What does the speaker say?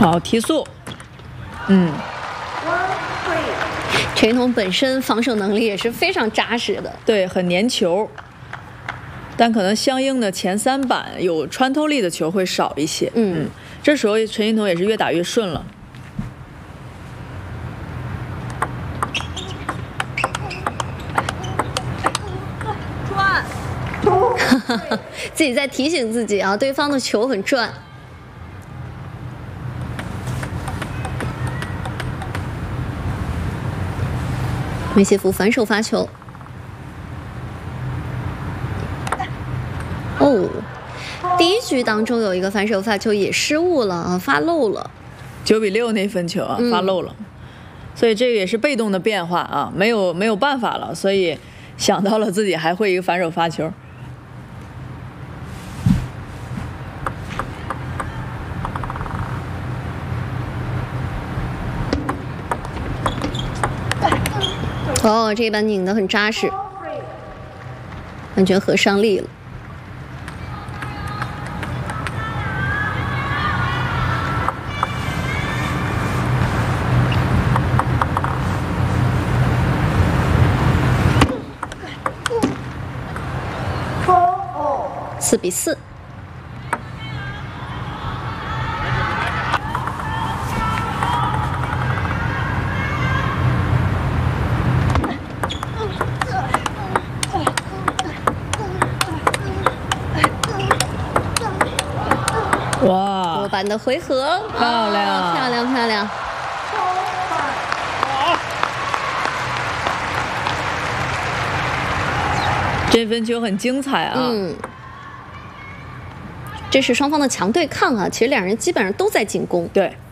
好，提速。 陈云彤本身防守能力也是非常扎实的， 对，很粘球。但可能相应的前3板有穿透力的球会少一些。这时候陈云彤也是越打越顺了。 转，自己在提醒自己啊，对方的球很转。梅谢夫反手发球。哦，第一局当中有一个反手发球也失误了啊，发漏了。 9比6那分球啊，发漏了，所以这个也是被动的变化啊，没有办法了，所以想到了自己还会一个反手发球。 哦，这一板拧得很扎实，完全合上力了。4比4。 哇， 多板的回合， 漂亮， 漂亮，漂亮。 这分球很精彩啊！ 这是双方的强对抗啊，其实两人基本上都在进攻。 对。